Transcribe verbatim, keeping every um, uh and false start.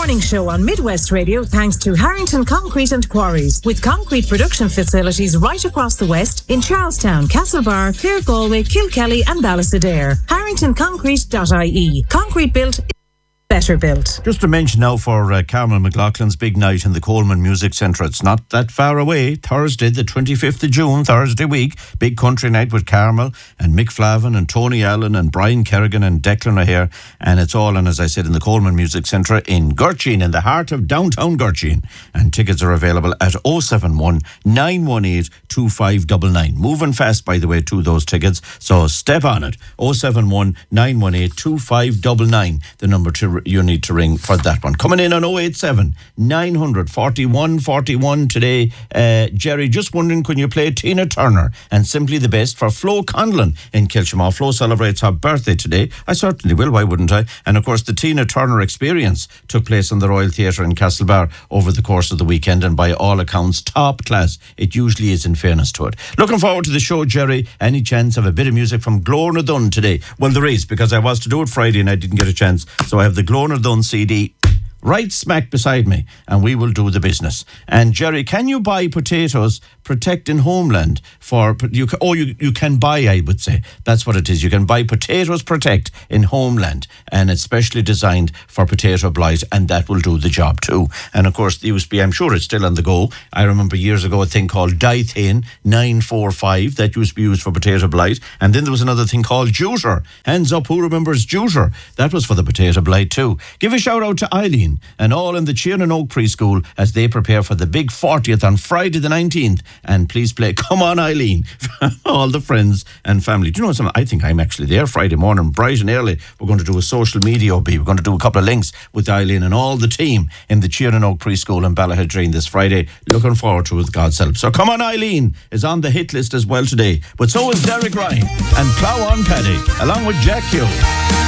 morning show on Midwest Radio thanks to Harrington Concrete and Quarries, with concrete production facilities right across the West in Charlestown, Castlebar, Clare Galway, Kilkelly and Ballysadare. harrington concrete dot I E. Concrete built, better built. Just to mention now for uh, Carmel McLaughlin's big night in the Coleman Music Centre. It's not that far away. Thursday, the twenty-fifth of June, Thursday week. Big country night with Carmel and Mick Flavin and Tony Allen and Brian Kerrigan and Declan O'Hare. And it's all, and as I said, in the Coleman Music Centre in Gurcheen, in the heart of downtown Gurcheen. And tickets are available at oh seven one, nine one eight, two five nine nine. Moving fast, by the way, to those tickets. So step on it. oh seven one, nine one eight, two five nine nine. The number to you need to ring for that one. Coming in on oh eight seven, nine hundred, forty-one forty-one today. Uh, Jerry, just wondering, can you play Tina Turner and Simply the Best for Flo Conlon in Kilchamaw? Flo celebrates her birthday today. I certainly will, why wouldn't I? And of course, the Tina Turner Experience took place in the Royal Theatre in Castlebar over the course of the weekend, and by all accounts, top class. It usually is, in fairness to it. Looking forward to the show, Jerry. Any chance of a bit of music from Glorna Dunn today? Well, there is, because I was to do it Friday and I didn't get a chance. So I have the Glorna Dunn C D right smack beside me, and we will do the business. And Jerry, can you buy potatoes Protect in Homeland for you? Oh, you you can buy, I would say. That's what it is. You can buy Potatoes Protect in Homeland, and it's specially designed for potato blight, and that will do the job too. And of course, the U S B, I'm sure it's still on the go. I remember years ago a thing called Dithane nine four five that used to be used for potato blight, and then there was another thing called Juter. Hands up, who remembers Juter? That was for the potato blight too. Give a shout out to Eileen and all in the Cheernan Oak Preschool as they prepare for the big fortieth on Friday the nineteenth. And please play Come On Eileen for all the friends and family. Do you know something? I think I'm actually there Friday morning, bright and early. We're going to do a social media O B. We're going to do a couple of links with Eileen and all the team in the Cheernan Oak Preschool in Ballahadreen this Friday. Looking forward to it with God's help. So Come On Eileen is on the hit list as well today. But so is Derek Ryan and Plow On Paddy, along with Jack Hugh.